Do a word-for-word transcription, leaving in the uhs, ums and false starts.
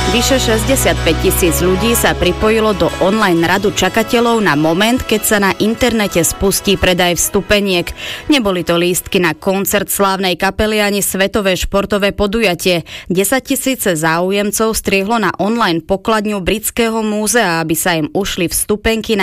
Vyše šesťdesiatpäť tisíc ľudí sa pripojilo do online radu čakateľov na moment, keď sa na internete spustí predaj vstupeniek. Neboli to lístky na koncert slávnej kapely ani svetové športové podujatie. Desaťtisíce záujemcov striehlo na online pokladňu Britského múzea, aby sa im ušli vstupenky na